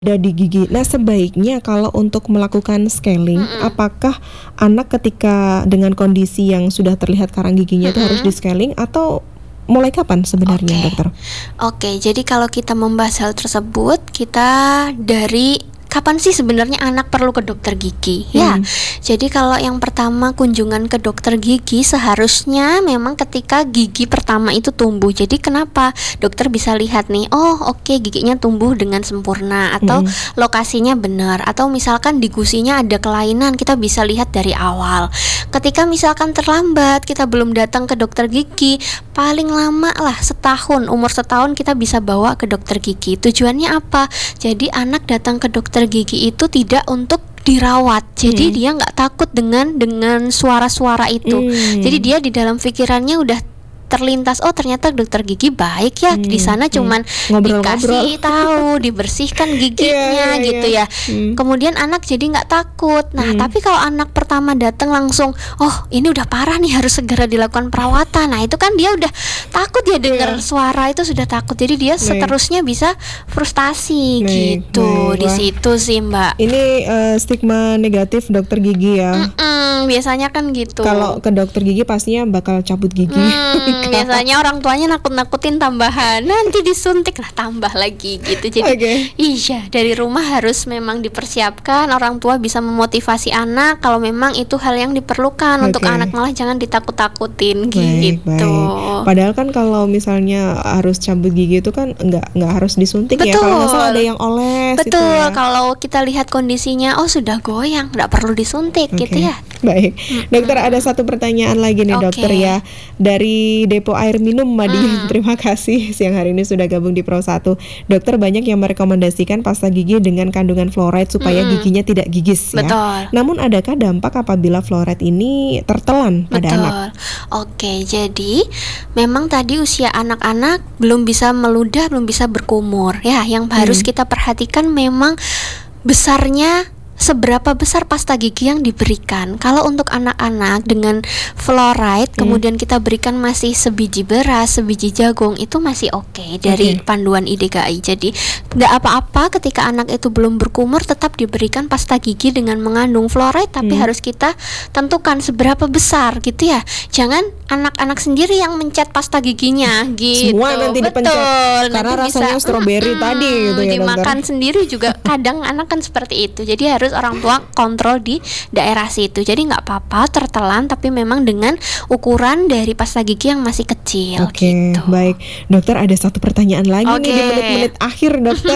ada di gigi. Nah, sebaiknya kalau untuk melakukan scaling, apakah anak ketika dengan kondisi yang sudah terlihat karang giginya itu harus di scaling atau mulai kapan sebenarnya, dokter? Oke, jadi kalau kita membahas hal tersebut, kita dari kapan sih sebenarnya anak perlu ke dokter gigi? Ya, jadi kalau yang pertama kunjungan ke dokter gigi seharusnya memang ketika gigi pertama itu tumbuh. Jadi kenapa dokter bisa lihat nih, giginya tumbuh dengan sempurna atau lokasinya benar, atau misalkan di gusinya ada kelainan, kita bisa lihat dari awal. Ketika misalkan terlambat, kita belum datang ke dokter gigi, paling lama lah umur setahun kita bisa bawa ke dokter gigi. Tujuannya apa? Jadi anak datang ke dokter gigi itu tidak untuk dirawat, jadi dia nggak takut dengan suara-suara itu. Jadi dia di dalam pikirannya udah terlintas, ternyata dokter gigi baik ya, di sana cuman dikasih tahu, dibersihkan giginya gitu ya. Kemudian anak jadi nggak takut. Nah, tapi kalau anak pertama datang langsung, ini udah parah nih, harus segera dilakukan perawatan. Nah, itu kan dia udah takut ya dengar suara itu, sudah takut. Jadi dia seterusnya bisa frustasi gitu. Di situ sih, Mbak. Ini stigma negatif dokter gigi ya. Biasanya kan gitu. Kalau ke dokter gigi pastinya bakal cabut gigi. Biasanya orang tuanya nakut-nakutin tambahan, nanti disuntik, tambah lagi gitu. Jadi iya, dari rumah harus memang dipersiapkan, orang tua bisa memotivasi anak kalau memang itu hal yang diperlukan untuk anak, malah jangan ditakut-takutin gitu. Padahal kan kalau misalnya harus cabut gigi itu kan nggak harus disuntik ya, kalau misalnya ada yang oles. Betul, kalau kita lihat kondisinya sudah goyang, nggak perlu disuntik gitu ya. Baik, dokter, ada satu pertanyaan lagi nih dokter ya, dari Depo Air Minum Madiun. Terima kasih, siang hari ini sudah gabung di Pro 1. Dokter, banyak yang merekomendasikan pasta gigi dengan kandungan fluoride supaya giginya tidak gigis ya. Namun adakah dampak apabila fluoride ini tertelan pada anak? Oke, jadi memang tadi usia anak-anak belum bisa meludah, belum bisa berkumur ya. Yang harus kita perhatikan memang besarnya, seberapa besar pasta gigi yang diberikan. Kalau untuk anak-anak dengan fluoride, kemudian kita berikan masih sebiji beras, sebiji jagung, itu masih oke dari panduan IDGI. Jadi nggak apa-apa ketika anak itu belum berkumur, tetap diberikan pasta gigi dengan mengandung fluoride, tapi harus kita tentukan seberapa besar gitu ya. Jangan anak-anak sendiri yang mencet pasta giginya gitu. Semua nanti dipencet karena rasanya stroberi tadi gitu ya, dimakan dokter. Sendiri juga kadang anak kan seperti itu. Jadi harus orang tua kontrol di daerah situ. Jadi nggak apa-apa tertelan, tapi memang dengan ukuran dari pasta gigi yang masih kecil. Gitu. Baik, dokter, ada satu pertanyaan lagi nih di menit-menit akhir, dokter.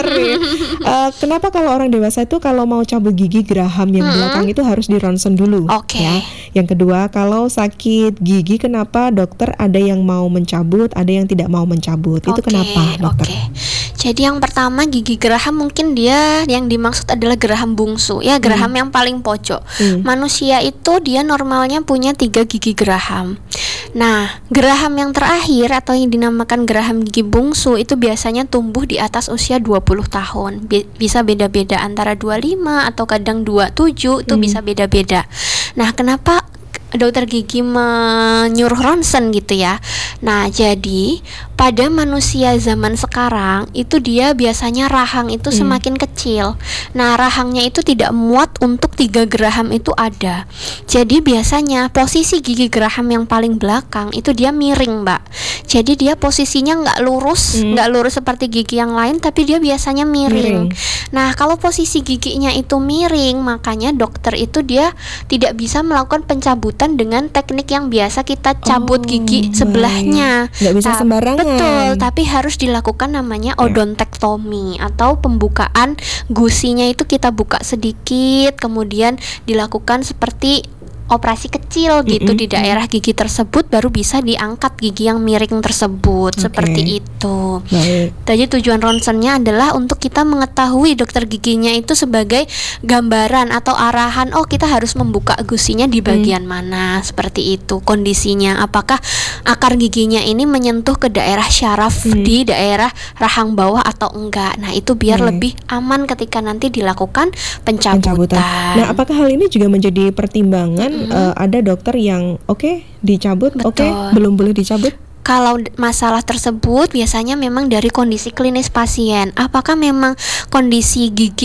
Kenapa kalau orang dewasa itu kalau mau cabut gigi geraham yang belakang itu harus di ronsen dulu? Ya. Yang kedua, kalau sakit gigi kenapa dokter ada yang mau mencabut, ada yang tidak mau mencabut? Itu kenapa, dokter? Jadi yang pertama, gigi geraham mungkin dia yang dimaksud adalah geraham bungsu ya, geraham yang paling pojok. Manusia itu dia normalnya punya 3 gigi geraham. Nah, geraham yang terakhir atau yang dinamakan geraham gigi bungsu itu biasanya tumbuh di atas usia 20 tahun. Bisa beda-beda, antara 25 atau kadang 27, itu bisa beda-beda. Nah, kenapa dokter gigi menyuruh ronsen gitu ya? Nah, jadi pada manusia zaman sekarang itu dia biasanya rahang itu semakin kecil. Nah, rahangnya itu tidak muat untuk 3 geraham itu ada. Jadi biasanya posisi gigi geraham yang paling belakang itu dia miring, Mbak. Jadi dia posisinya nggak lurus seperti gigi yang lain, tapi dia biasanya miring. Nah, kalau posisi giginya itu miring, makanya dokter itu dia tidak bisa melakukan pencabutan dengan teknik yang biasa kita cabut gigi sebelahnya. Nggak bisa sembarangan. Betul, tapi harus dilakukan namanya odontektomi atau pembukaan gusinya itu kita buka sedikit, kemudian dilakukan seperti operasi kecil gitu di daerah gigi tersebut, baru bisa diangkat gigi yang miring tersebut. Seperti itu. Jadi tujuan ronsennya adalah untuk kita mengetahui dokter giginya itu sebagai gambaran atau arahan, kita harus membuka gusinya di bagian mana, seperti itu kondisinya. Apakah akar giginya ini menyentuh ke daerah syaraf di daerah rahang bawah atau enggak. Nah, itu biar lebih aman ketika nanti dilakukan pencabutan. Nah, apakah hal ini juga menjadi pertimbangan? Ada dokter yang dicabut, belum boleh dicabut? kalau masalah tersebut biasanya memang dari kondisi klinis pasien. Apakah memang kondisi gigi